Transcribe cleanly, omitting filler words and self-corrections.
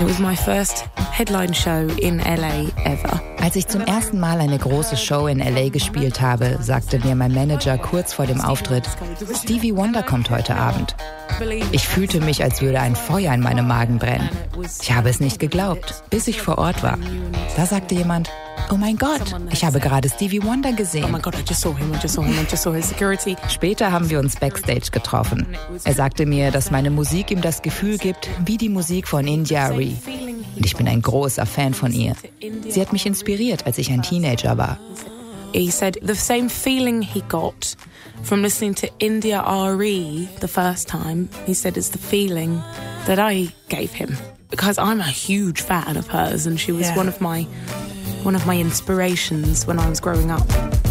It was my first headline show in LA ever. Als ich zum ersten Mal eine große Show in LA gespielt habe, sagte mir mein Manager kurz vor dem Auftritt, Stevie Wonder kommt heute Abend. Ich fühlte mich, als würde ein Feuer in meinem Magen brennen. Ich habe es nicht geglaubt, bis ich vor Ort war. Da sagte jemand, oh mein Gott, ich habe gerade Stevie Wonder gesehen. Oh my God, I just saw him. Später haben wir uns backstage getroffen. Er sagte mir, dass meine Musik ihm das Gefühl gibt, wie die Musik von India Arie. Und ich bin ein großer Fan von ihr. Sie hat mich inspiriert, als ich ein Teenager war. He said the same feeling he got from listening to India Arie the first time, he said it's the feeling that I gave him. Because I'm a huge fan of hers and she was one of my inspirations when I was growing up.